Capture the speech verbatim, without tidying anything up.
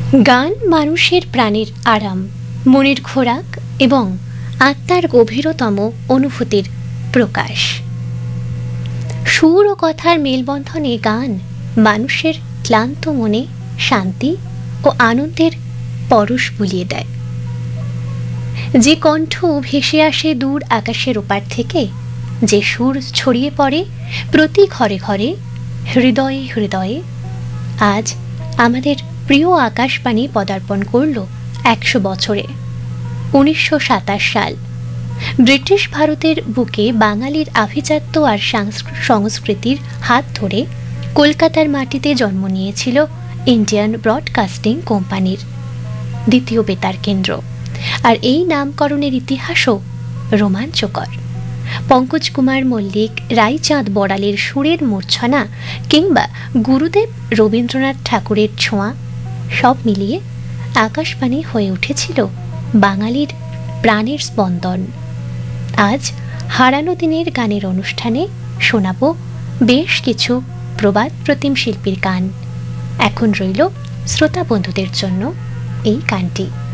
গান মানুষের প্রাণের আরাম, মনের খোরাক এবং আত্মার গভীরতম অনুভূতির প্রকাশ। সুর ও কথার মেলবন্ধনে গান মানুষের ক্লান্ত মনে শান্তি ও আনন্দের পরশ বুলিয়ে দেয়। যে কণ্ঠ ভেসে আসে দূর আকাশের ওপার থেকে, যে সুর ছড়িয়ে পড়ে প্রতি ঘরে ঘরে, হৃদয়ে হৃদয়ে, আজ আমাদের প্রিয় আকাশবাণী পদার্পণ করল একশো বছরে। উনিশশো সাতাশ সাল ব্রিটিশ ভারতের বুকে বাঙালির আভিজাত্য আর সংস্কৃতির হাত ধরে কলকাতার মাটিতে জন্ম নিয়েছিল ইন্ডিয়ান ব্রডকাস্টিং কোম্পানির দ্বিতীয় বেতার কেন্দ্র। আর এই নামকরণের ইতিহাসও রোমাঞ্চকর। পঙ্কজ কুমার মল্লিক, রায়চাঁদ বড়ালের সুরের মূর্ছনা কিংবা গুরুদেব রবীন্দ্রনাথ ঠাকুরের ছোঁয়া, সব মিলিয়ে আকাশবাণী হয়ে উঠেছিল বাঙালির প্রাণের স্পন্দন। আজ হারানো দিনের গানের অনুষ্ঠানে শোনাব বেশ কিছু প্রবাদ প্রতিম শিল্পীর গান। এখন রইল শ্রোতা বন্ধুদের জন্য এই গানটি।